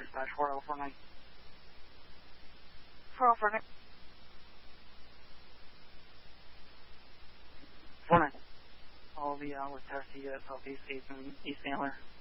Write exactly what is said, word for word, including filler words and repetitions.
dispatch four oh four nine. four oh four nine. four nine. All the uh, with Tessie, uh, Southeast, East, and East Antler.